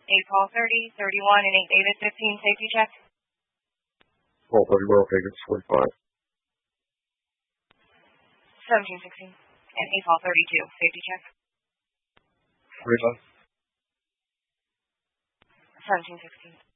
8 Paul 30, 31, and 8 David 15, safety check. Paul 30, well, take it, 45. 17, 16, and 8 Paul 32, safety check. 45. 17, 16.